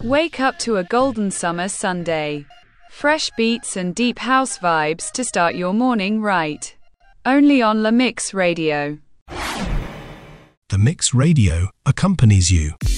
Wake up to a golden summer Sunday. Fresh beats and deep house vibes to start your morning right. Only on La Mix Radio. The Mix Radio accompanies you.